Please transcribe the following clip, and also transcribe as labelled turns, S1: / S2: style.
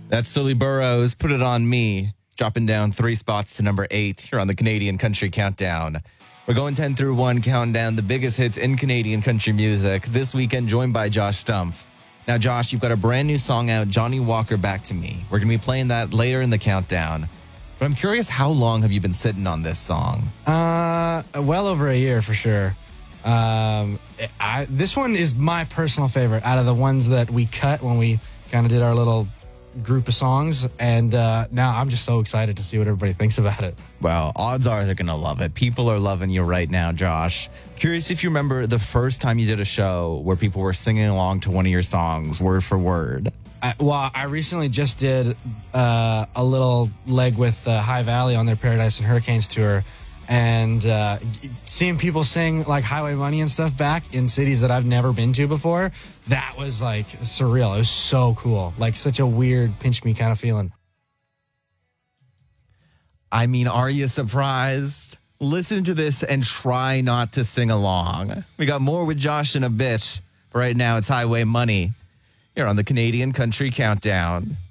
S1: That's Sully Burrows, Put It On Me, dropping down 3 spots to number 8 here on the Canadian Country Countdown. We're going 10 through 1, counting down the biggest hits in Canadian country music. This weekend, joined by Josh Stumpf. Now, Josh, you've got a brand new song out, Johnny Walker, Back to Me. We're going to be playing that later in the countdown. But I'm curious, how long have you been sitting on this song?
S2: Well over a year for sure. This one is my personal favorite out of the ones that we cut when we kind of did our little group of songs. And now I'm just so excited to see what everybody thinks about it.
S1: Well, odds are they're going to love it. People are loving you right now, Josh. Curious if you remember the first time you did a show where people were singing along to one of your songs, word for word.
S2: I recently just did a little leg with High Valley on their Paradise and Hurricanes tour. And seeing people sing like Highway Money and stuff back in cities that I've never been to before, that was like surreal. It was so cool. Like such a weird pinch me kind of feeling.
S1: I mean, are you surprised? Listen to this and try not to sing along. We got more with Josh in a bit. But right now, it's Highway Money here on the Canadian Country Countdown.